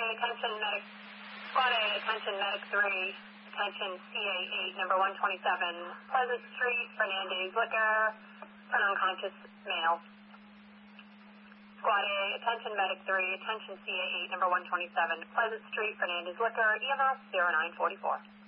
attention medic. Squad A, attention medic 3, attention CA8, number 127, Pleasant Street, Fernandez Liquor, for an unconscious male. Squad A, attention medic 3, attention CA8, number 127, Pleasant Street, Fernandez Liquor, EMS 0944.